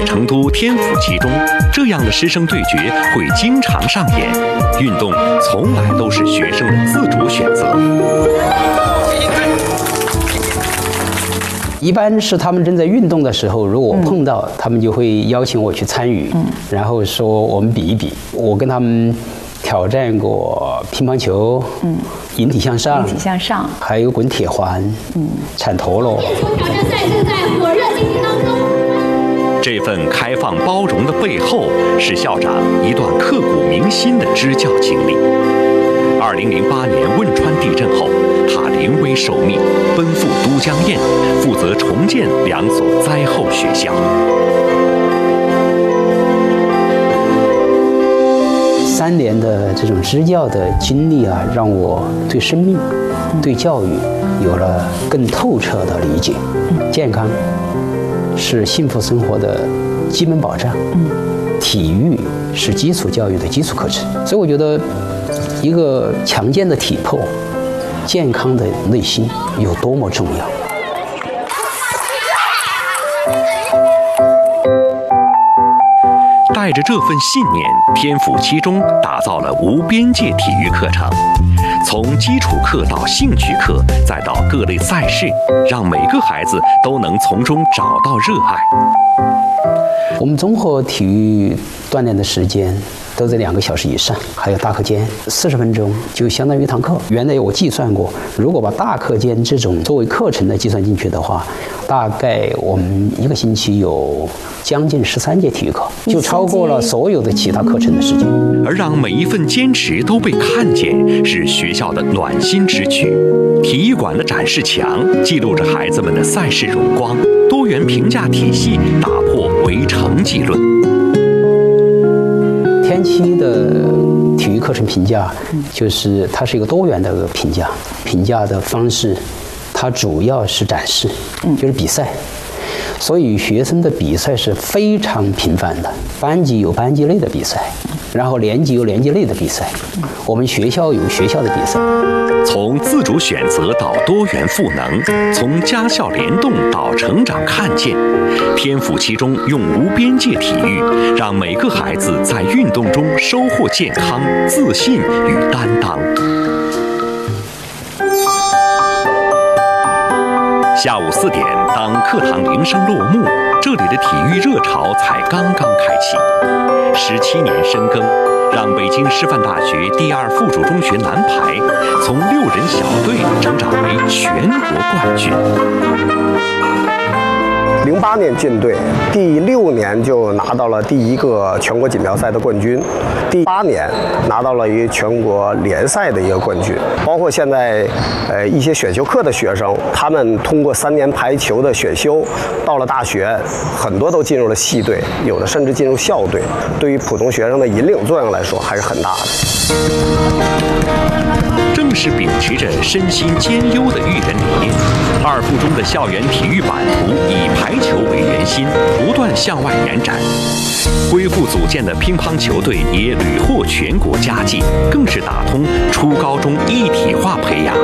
成都天府七中，这样的师生对决会经常上演。运动从来都是学生的自主选择。 一般是他们正在运动的时候，如果我碰到，他们就会邀请我去参与，然后说我们比一比。我跟他们挑战过乒乓球，引体向上，还有滚铁环，铲陀螺。挑战赛正在火热进行当中。 这份开放包容的背后，是校长一段刻骨铭心的支教经历。2008年汶川地震后，他临危受命，奔赴都江堰，负责重建2所灾后学校。 3年的这种支教的经历啊，让我对生命、对教育有了更透彻的理解。健康是幸福生活的基本保障，体育是基础教育的基础课程。所以我觉得，一个强健的体魄、健康的内心有多么重要。 带着这份信念，天府七中打造了无边界体育课程，从基础课到兴趣课，再到各类赛事，让每个孩子都能从中找到热爱。 我们综合体育锻炼的时间都在2个小时以上，还有大课间40分钟，就相当于一堂课。原来我计算过，如果把大课间这种作为课程的计算进去的话，大概我们1个星期有将近13节体育课，就超过了所有的其他课程的时间。 而让每一份坚持都被看见，是学校的暖心之举。体育馆的展示墙记录着孩子们的赛事荣光，多元评价体系打破唯成绩论。 天期的体育课程评价，就是它是一个多元的评价，评价的方式，它主要是展示，就是比赛。所以学生的比赛是非常频繁的，班级有班级内的比赛，然后年级有年级内的比赛，我们学校有学校的比赛。 从自主选择到多元赋能，从家校联动到成长看见，天府七中用无边界体育，让每个孩子在运动中收获健康、自信与担当。下午4点，当课堂铃声落幕，这里的体育热潮才刚刚开启。17年深耕，让北京师范大学第2附属中学男排从6人小队成长为全国冠军。 08年进队，第6年就拿到了第1个全国锦标赛的冠军，第8年拿到了一个全国联赛的一个冠军。包括现在一些选修课的学生，他们通过3年排球的选修，到了大学，很多都进入了系队，有的甚至进入校队。对于普通学生的引领作用来说，还是很大的。 正是秉持着身心兼优的育人理念，2附中的校园体育版图以排球为圆心，不断向外延展。恢复组建的乒乓球队也屡获全国佳绩，更是打通初高中一体化培养。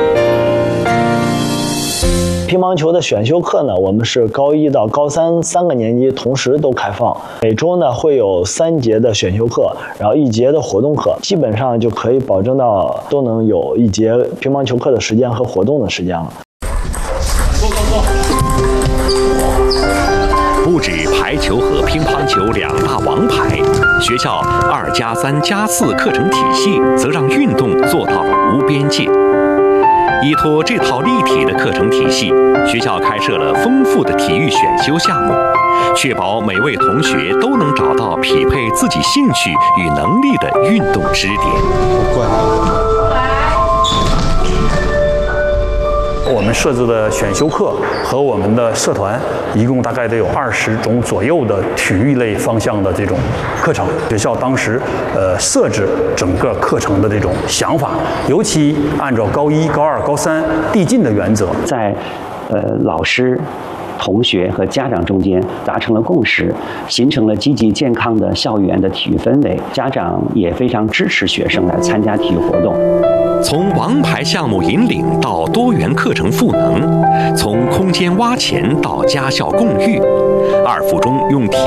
乒乓球的选修课呢，我们是高1到高3 3个年级同时都开放，每周呢会有3节的选修课，然后1节的活动课，基本上就可以保证到都能有1节乒乓球课的时间和活动的时间了。 不止排球和乒乓球2大王牌，学校2+3+4课程体系则让运动做到了无边界。依托这套立体的课程体系，学校开设了丰富的体育选修项目，确保每位同学都能找到匹配自己兴趣与能力的运动支点。 我们设置的选修课和我们的社团，一共大概得有20种左右的体育类方向的这种课程。学校当时设置整个课程的这种想法，尤其按照高1、高2、高3递进的原则， 在老师、同学和家长中间达成了共识，形成了积极健康的校园的体育氛围。家长也非常支持学生来参加体育活动。 从王牌项目引领到多元课程赋能，从空间挖潜到家校共育，2附中用体